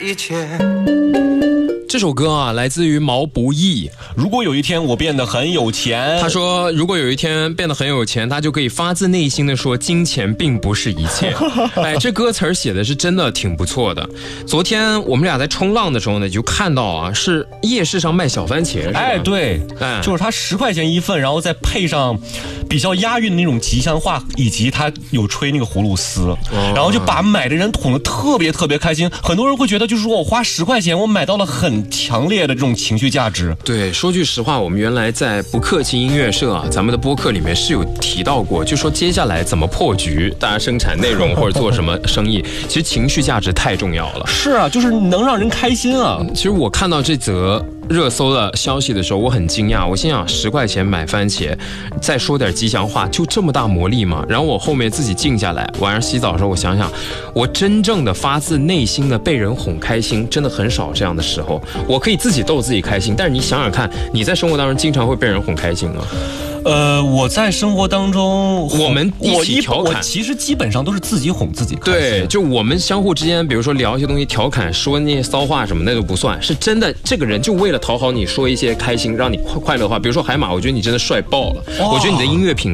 一切。 这首歌啊，来自于毛不易。 如果有一天我变得很有钱， 他说，如果有一天变得很有钱，他就可以发自内心的说，金钱并不是一切。哎，这歌词写的是真的挺不错的。昨天我们俩在冲浪的时候呢，就看到啊，是夜市上卖小番茄。 哎，对，就是它10块钱一份，然后再配上比较押韵的那种吉祥话，以及他有吹那个葫芦丝，然后就把买的人捅得特别特别开心。很多人会觉得，就是说我花10块钱，我买到了很强烈的这种情绪价值。 对，说句实话，我们原来在不客气音乐社啊，咱们的播客里面是有提到过，就说接下来怎么破局，大家生产内容或者做什么生意，其实情绪价值太重要了。 是啊，就是能让人开心啊。 其实我看到这则热搜的消息的时候，我很惊讶，我心想10块钱买番茄，再说点吉祥话，就这么大魔力吗？然后我后面自己静下来，晚上洗澡的时候，我想想，我真正的发自内心的被人哄开心，真的很少这样的时候。我可以自己逗自己开心，但是你想想看，你在生活当中经常会被人哄开心吗？ 我在生活当中， 我们一起调侃， 我其实基本上都是自己哄自己开心。 对，就我们相互之间，比如说聊一些东西，调侃，说那些骚话什么，那都不算，是真的。这个人就为了讨好你，说一些开心，让你快乐的话，比如说海马，我觉得你真的帅爆了，我觉得你的音乐品